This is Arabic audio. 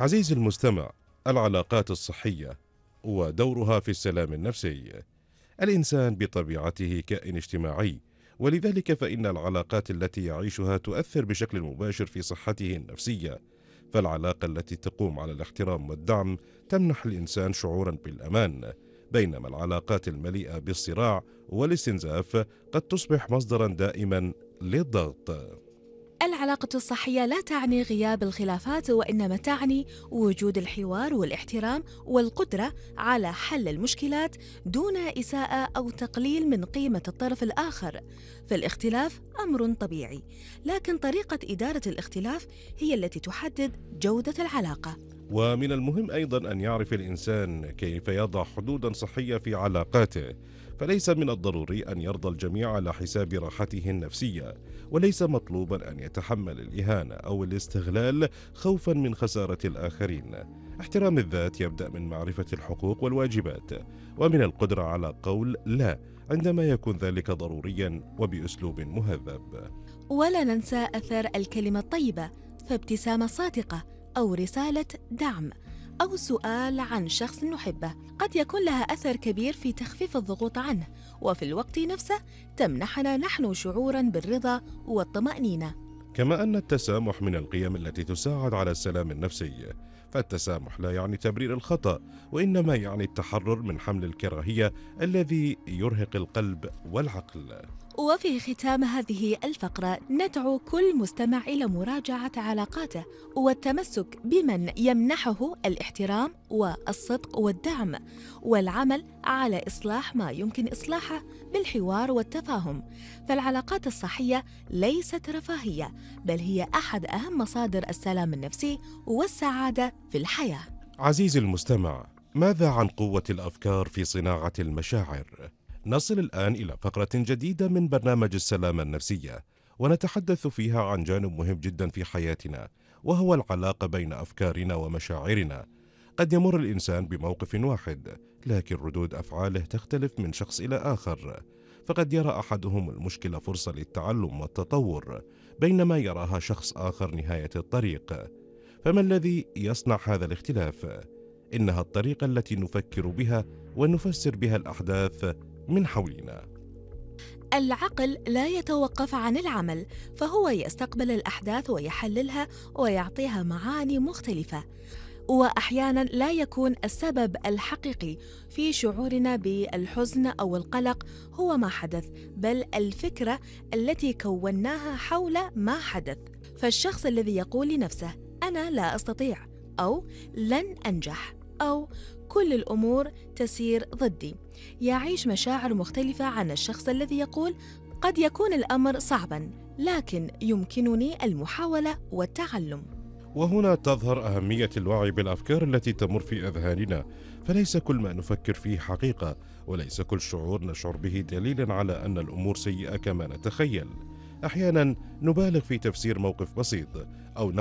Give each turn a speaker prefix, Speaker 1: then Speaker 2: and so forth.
Speaker 1: عزيزي المستمع، العلاقات الصحية ودورها في السلام النفسي. الإنسان بطبيعته كائن اجتماعي، ولذلك فإن العلاقات التي يعيشها تؤثر بشكل مباشر في صحته النفسية. فالعلاقة التي تقوم على الاحترام والدعم تمنح الإنسان شعورا بالأمان، بينما العلاقات المليئة بالصراع والاستنزاف قد تصبح مصدرا دائما للضغط.
Speaker 2: العلاقة الصحية لا تعني غياب الخلافات، وإنما تعني وجود الحوار والاحترام والقدرة على حل المشكلات دون إساءة أو تقليل من قيمة الطرف الآخر. فالاختلاف أمر طبيعي، لكن طريقة إدارة الاختلاف هي التي تحدد جودة العلاقة.
Speaker 1: ومن المهم أيضا أن يعرف الإنسان كيف يضع حدودا صحية في علاقاته، فليس من الضروري أن يرضى الجميع على حساب راحته النفسية، وليس مطلوبا أن يتحمل الإهانة أو الاستغلال خوفا من خسارة الآخرين. احترام الذات يبدأ من معرفة الحقوق والواجبات، ومن القدرة على قول لا عندما يكون ذلك ضروريا وبأسلوب مهذب.
Speaker 2: ولا ننسى أثر الكلمة الطيبة، فابتسامة صادقة أو رسالة دعم أو سؤال عن شخص نحبه قد يكون لها أثر كبير في تخفيف الضغوط عنه، وفي الوقت نفسه تمنحنا نحن شعوراً بالرضا والطمأنينة.
Speaker 1: كما أن التسامح من القيم التي تساعد على السلام النفسي، فالتسامح لا يعني تبرير الخطأ، وإنما يعني التحرر من حمل الكراهية الذي يرهق القلب والعقل.
Speaker 2: وفي ختام هذه الفقرة ندعو كل مستمع إلى مراجعة علاقاته والتمسك بمن يمنحه الاحترام والصدق والدعم، والعمل على إصلاح ما يمكن إصلاحه بالحوار والتفاهم. فالعلاقات الصحية ليست رفاهية، بل هي أحد أهم مصادر السلام النفسي والسعادة في الحياة.
Speaker 1: عزيزي المستمع، ماذا عن قوة الأفكار في صناعة المشاعر؟ نصل الآن إلى فقرة جديدة من برنامج السلامة النفسية، ونتحدث فيها عن جانب مهم جدا في حياتنا، وهو العلاقة بين أفكارنا ومشاعرنا. قد يمر الإنسان بموقف واحد، لكن ردود أفعاله تختلف من شخص إلى آخر. فقد يرى أحدهم المشكلة فرصة للتعلم والتطور، بينما يراها شخص آخر نهاية الطريق. فما الذي يصنع هذا الاختلاف؟ إنها الطريقة التي نفكر بها ونفسر بها الأحداث من حولنا.
Speaker 2: العقل لا يتوقف عن العمل، فهو يستقبل الأحداث ويحللها ويعطيها معاني مختلفة، وأحياناً لا يكون السبب الحقيقي في شعورنا بالحزن أو القلق هو ما حدث، بل الفكرة التي كوناها حول ما حدث. فالشخص الذي يقول لنفسه أنا لا أستطيع، أو لن أنجح، أو كل الأمور تسير ضدي، يعيش مشاعر مختلفة عن الشخص الذي يقول قد يكون الأمر صعباً، لكن يمكنني المحاولة والتعلم.
Speaker 1: وهنا تظهر أهمية الوعي بالأفكار التي تمر في أذهاننا، فليس كل ما نفكر فيه حقيقة، وليس كل شعور نشعر به دليلا على أن الأمور سيئة كما نتخيل. أحيانا نبالغ في تفسير موقف بسيط، أو